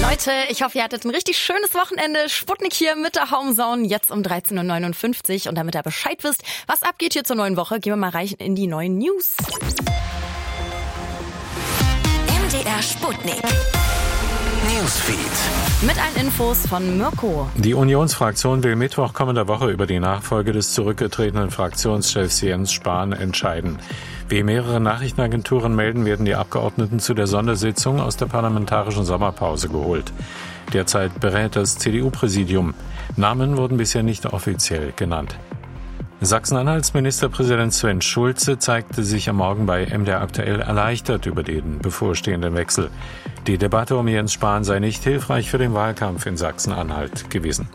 Leute, ich hoffe, ihr hattet ein richtig schönes Wochenende. Sputnik hier mit der Homezone, jetzt um 13.59 Uhr. Und damit ihr Bescheid wisst, was abgeht hier zur neuen Woche, gehen wir mal rein in die neuen News. MDR Sputnik. Newsfeed. Mit allen Infos von Mirko. Die Unionsfraktion will Mittwoch kommender Woche über die Nachfolge des zurückgetretenen Fraktionschefs Jens Spahn entscheiden. Wie mehrere Nachrichtenagenturen melden, werden die Abgeordneten zu der Sondersitzung aus der parlamentarischen Sommerpause geholt. Derzeit berät das CDU-Präsidium. Namen wurden bisher nicht offiziell genannt. Sachsen-Anhalts Ministerpräsident Sven Schulze zeigte sich am Morgen bei MDR aktuell erleichtert über den bevorstehenden Wechsel. Die Debatte um Jens Spahn sei nicht hilfreich für den Wahlkampf in Sachsen-Anhalt gewesen.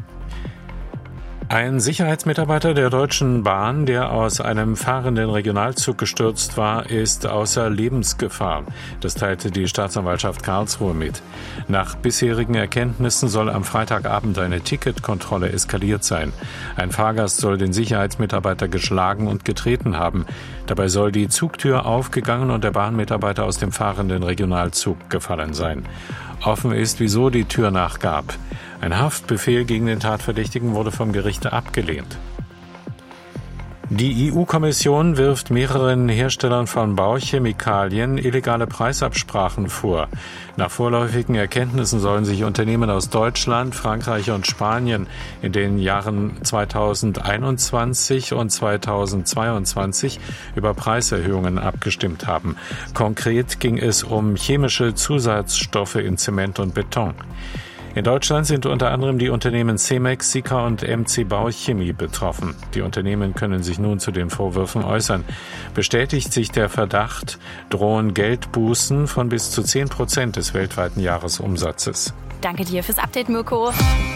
Ein Sicherheitsmitarbeiter der Deutschen Bahn, der aus einem fahrenden Regionalzug gestürzt war, ist außer Lebensgefahr. Das teilte die Staatsanwaltschaft Karlsruhe mit. Nach bisherigen Erkenntnissen soll am Freitagabend eine Ticketkontrolle eskaliert sein. Ein Fahrgast soll den Sicherheitsmitarbeiter geschlagen und getreten haben. Dabei soll die Zugtür aufgegangen und der Bahnmitarbeiter aus dem fahrenden Regionalzug gefallen sein. Offen ist, wieso die Tür nachgab. Ein Haftbefehl gegen den Tatverdächtigen wurde vom Gericht abgelehnt. Die EU-Kommission wirft mehreren Herstellern von Bauchemikalien illegale Preisabsprachen vor. Nach vorläufigen Erkenntnissen sollen sich Unternehmen aus Deutschland, Frankreich und Spanien in den Jahren 2021 und 2022 über Preiserhöhungen abgestimmt haben. Konkret ging es um chemische Zusatzstoffe in Zement und Beton. In Deutschland sind unter anderem die Unternehmen Cemex, Sika und MC Bauchemie betroffen. Die Unternehmen können sich nun zu den Vorwürfen äußern. Bestätigt sich der Verdacht, drohen Geldbußen von bis zu 10% des weltweiten Jahresumsatzes. Danke dir fürs Update, Mirko.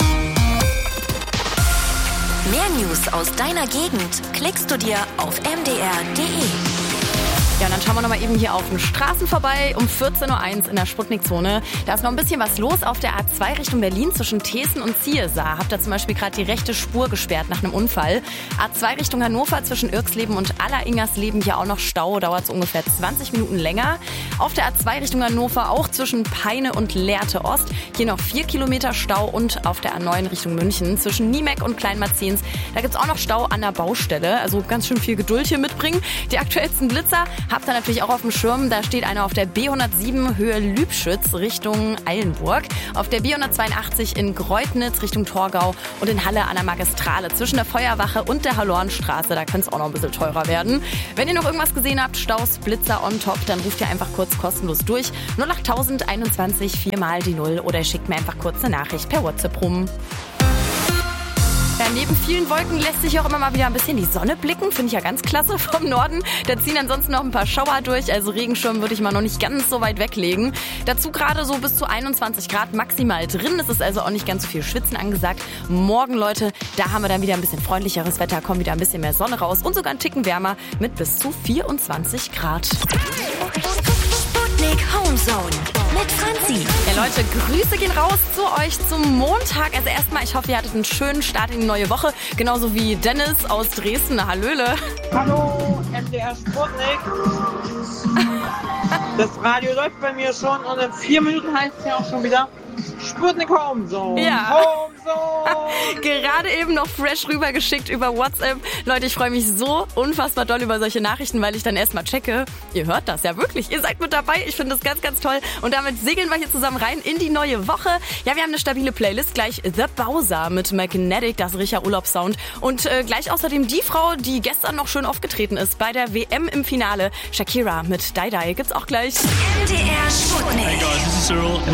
Mehr News aus deiner Gegend klickst du dir auf mdr.de. Ja, und dann schauen wir nochmal eben hier auf den Straßen vorbei, um 14.01 Uhr in der Sputnik-Zone. Da ist noch ein bisschen was los auf der A2 Richtung Berlin zwischen Thesen und Ziersar. Habt ihr zum Beispiel gerade die rechte Spur gesperrt nach einem Unfall. A2 Richtung Hannover zwischen Irksleben und Alleringersleben hier auch noch Stau, dauert es ungefähr 20 Minuten länger. Auf der A2 Richtung Hannover auch zwischen Peine und Lehrte Ost. Hier noch 4 Kilometer Stau und auf der A9 Richtung München zwischen Niemek und Kleinmarzens. Da gibt's auch noch Stau an der Baustelle, also ganz schön viel Geduld hier mitbringen. Die aktuellsten Blitzer habt ihr natürlich auch auf dem Schirm. Da steht einer auf der B107 Höhe Lübschütz Richtung Eilenburg. Auf der B182 in Greutnitz Richtung Torgau und in Halle an der Magistrale zwischen der Feuerwache und der Halornstraße. Da könnte es auch noch ein bisschen teurer werden. Wenn ihr noch irgendwas gesehen habt, Staus, Blitzer on top, dann ruft ihr einfach kurz kostenlos durch. 08021 4 mal die 0 oder schickt mir einfach kurz eine Nachricht per WhatsApp rum. Ja, neben vielen Wolken lässt sich auch immer mal wieder ein bisschen die Sonne blicken. Finde ich ja ganz klasse vom Norden. Da ziehen ansonsten noch ein paar Schauer durch. Also Regenschirm würde ich mal noch nicht ganz so weit weglegen. Dazu gerade so bis zu 21 Grad maximal drin. Es ist also auch nicht ganz so viel Schwitzen angesagt. Morgen, Leute, da haben wir dann wieder ein bisschen freundlicheres Wetter. Kommt wieder ein bisschen mehr Sonne raus. Und sogar ein Ticken wärmer mit bis zu 24 Grad. Sputnik Homezone mit Franzi. Ja, Leute, Grüße gehen raus zu euch zum Montag. Also erstmal, ich hoffe, ihr hattet einen schönen Start in die neue Woche. Genauso wie Dennis aus Dresden. Hallöle. Hallo, MDR Sputnik. Das Radio läuft bei mir schon und in 4 Minuten heißt es ja auch schon wieder Sputnik Homezone. Ja. Homezone. Gerade eben noch fresh rübergeschickt über WhatsApp. Leute, ich freue mich so unfassbar doll über solche Nachrichten, weil ich dann erstmal checke. Ihr hört das ja wirklich. Ihr seid mit dabei. Ich finde das ganz, ganz toll. Und damit segeln wir hier zusammen rein in die neue Woche. Ja, wir haben eine stabile Playlist. Gleich The Bowser mit Magnetic, das Richer Urlaubssound. Und gleich außerdem die Frau, die gestern noch schön aufgetreten ist bei der WM im Finale. Shakira mit Die Die gibt's auch gleich. MDR Sputnik. Hey guys, this is Cyril.